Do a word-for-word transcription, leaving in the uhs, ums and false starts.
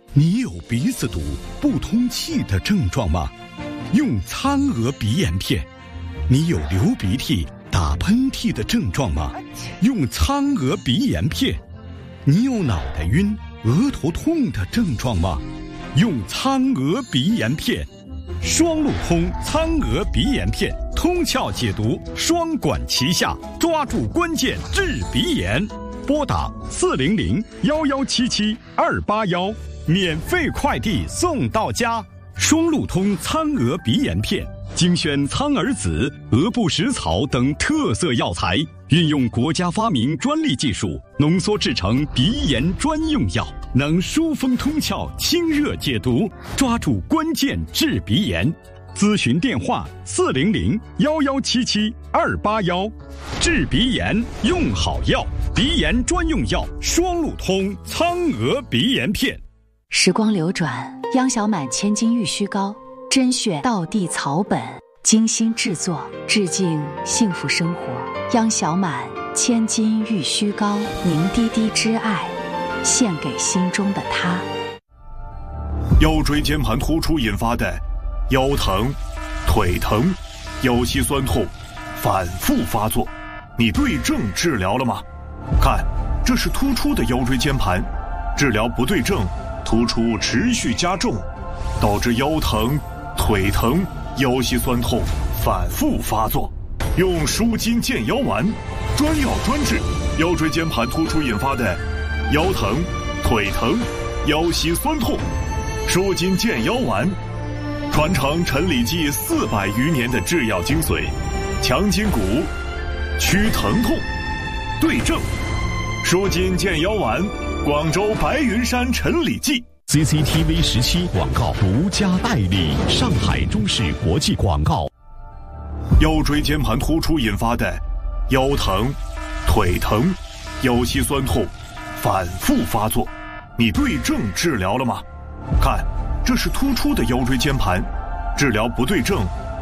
你有鼻子堵、不通气的症状吗？用苍鹅鼻炎片。你有流鼻涕、打喷嚏的症状吗？用苍鹅鼻炎片。你有脑袋晕、额头痛的症状吗？用苍鹅鼻炎片。双路通苍鹅鼻炎片，通窍解毒，双管齐下，抓住关键治鼻炎。拨打四零零幺幺七七二八幺，免费快递送到家。双路通苍鹅鼻炎片，精选苍耳子、鹅不食草等特色药材，运用国家发明专利技术，浓缩制成鼻炎专用药，能疏风通窍、清热解毒，抓住关键治鼻炎。咨询电话：四零零幺幺七七二八幺。治鼻炎用好药，鼻炎专用药双路通苍鹅鼻炎片。 时光流转，央小满千金玉虚膏，甄选道地草本，精心制作，致敬幸福生活。央小满千金玉虚膏，凝滴滴之爱，献给心中的他。 腰椎间盘突出引发的腰疼、腿疼、腰膝酸痛反复发作，你对症治疗了吗？看，这是突出的腰椎间盘，治疗不对症，突出持续加重，导致腰疼、腿疼、腰膝酸痛反复发作。用舒筋健腰丸，专药专治腰椎间盘突出引发的腰疼、腿疼、腰膝酸痛。舒筋健腰丸传承陈李济四百余年的制药精髓，强筋骨，祛疼痛，对症。舒筋健腰丸，广州白云山陈李济。 C C T V 十七广告独家代理，上海中视国际广告。 腰椎间盘突出引发的腰疼、腿疼、腰膝酸痛反复发作，你对症治疗了吗？看，这是突出的腰椎间盘，治疗不对症，